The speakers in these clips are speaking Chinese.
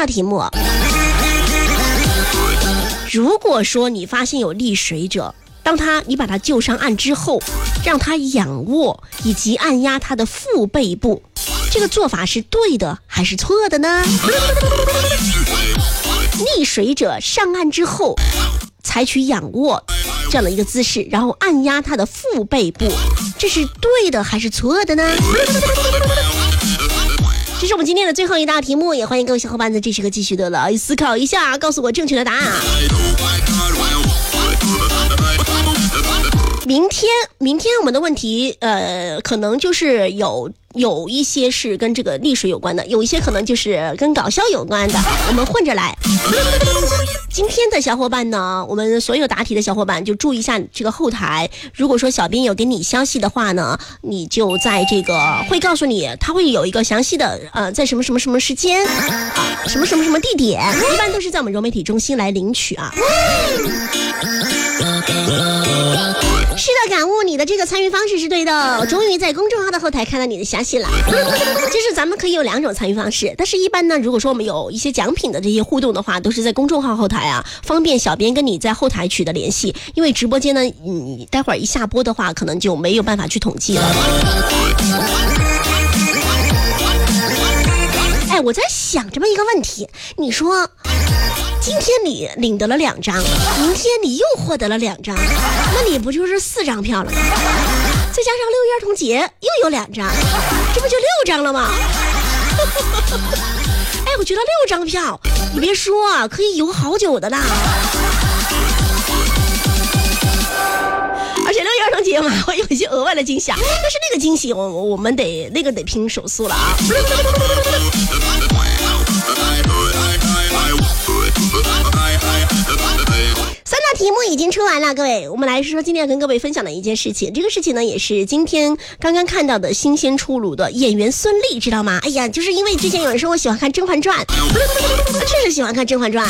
道题目，如果说你发现有溺水者，当你把他救上岸之后，让他仰卧以及按压他的腹背部，这个做法是对的还是错的呢？溺水者上岸之后采取仰卧这样的一个姿势，然后按压他的腹背部，这是对的还是错的呢？这是我们今天的最后一道题目，也欢迎各位小伙伴在这时刻继续的来思考一下，告诉我正确的答案。明天我们的问题可能就是有一些是跟这个溺水有关的，有一些可能就是跟搞笑有关的，我们混着来。今天的小伙伴呢，我们所有答题的小伙伴就注意一下这个后台，如果说小编有给你消息的话呢，你就在这个会告诉你，他会有一个详细的在什么什么什么时间什么什么什么地点，一般都是在我们融媒体中心来领取啊。是的，感悟你的这个参与方式是对的，我终于在公众号的后台看到你的消息了。就是咱们可以有2种参与方式，但是一般呢，如果说我们有一些奖品的这些互动的话，都是在公众号后台啊，方便小编跟你在后台取得联系。因为直播间呢，你待会儿一下播的话，可能就没有办法去统计了。哎，我在想这么一个问题，你说今天你领得了2张，明天你又获得了2张，那你不就是4张票了吗？再加上6一儿童节又有2张，这不就6张了吗？哎，我觉得6张票，你别说啊，可以游好久的啦。而且6一儿童节嘛，会有一些额外的惊喜，但是那个惊喜我们得拼手速了啊。3道题目已经出完了，各位，我们来说今天要跟各位分享的一件事情。这个事情呢，也是今天刚刚看到的新鲜出炉的演员孙俪，知道吗？哎呀，就是因为之前有人说我喜欢看《甄嬛传》，确实喜欢看《甄嬛传》，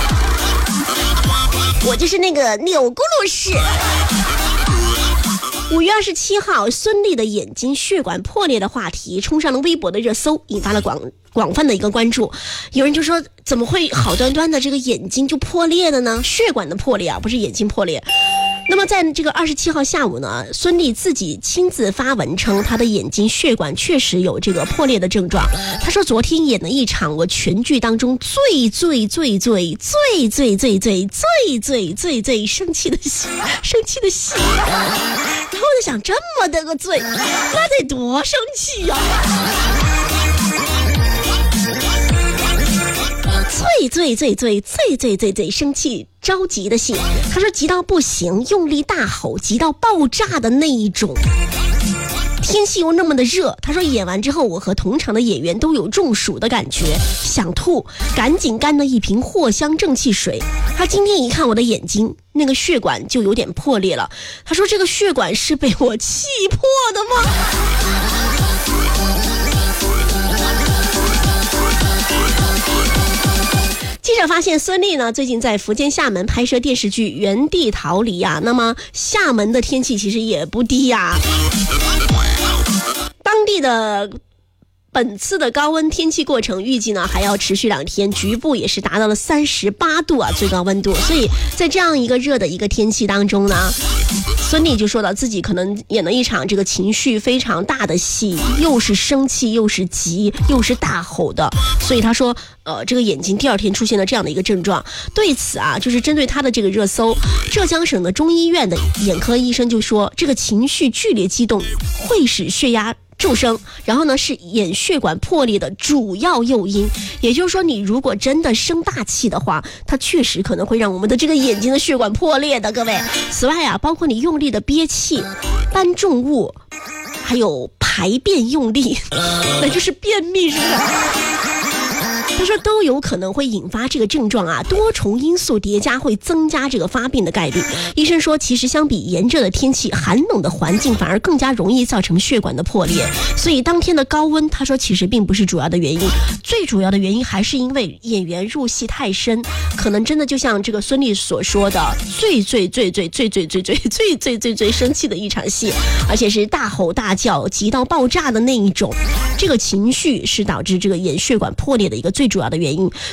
我就是那个钮钴禄氏。5月27号，孙俪的眼睛血管破裂的话题冲上了微博的热搜，引发了广泛的一个关注。有人就说，怎么会好端端的这个眼睛就破裂了呢？血管的破裂啊，不是眼睛破裂。那么在这个27号下午呢，孙俪自己亲自发文称，她的眼睛血管确实有这个破裂的症状。她说，昨天演了一场我全剧当中最生气的戏。然后我就想，这么的个罪，那得多生气呀！最生气着急的戏，他说急到不行，用力大吼，急到爆炸的那一种。天气又那么的热，他说演完之后，我和同场的演员都有中暑的感觉，想吐，赶紧干了一瓶藿香正气水。他今天一看我的眼睛，那个血管就有点破裂了。他说这个血管是被我气破的吗？记者发现，孙俪呢最近在福建厦门拍摄电视剧《原地逃离》啊，那么厦门的天气其实也不低呀。当地的本次的高温天气过程预计呢还要持续2天，局部也是达到了38度啊最高温度。所以在这样一个热的一个天气当中呢，孙俪就说到自己可能演了一场这个情绪非常大的戏，又是生气又是急又是大吼的，所以他说这个眼睛第2天出现了这样的一个症状。对此啊，就是针对他的这个热搜，浙江省的中医院的眼科医生就说，这个情绪剧烈激动会使血压骤升，然后呢是眼血管破裂的主要诱因。也就是说，你如果真的生大气的话，它确实可能会让我们的这个眼睛的血管破裂的，各位。此外啊，包括你用力的憋气、搬重物，还有排便用力，那就是便秘是吧？他说都有可能会引发这个症状啊，多重因素叠加会增加这个发病的概率。医生说，其实相比炎热的天气，寒冷的环境反而更加容易造成血管的破裂。所以当天的高温，他说其实并不是主要的原因，最主要的原因还是因为演员入戏太深，可能真的就像这个孙俪所说的，最生气的一场戏，而且是大吼大叫、急到爆炸的那一种。这个情绪是导致这个眼血管破裂的一个最主要的原因。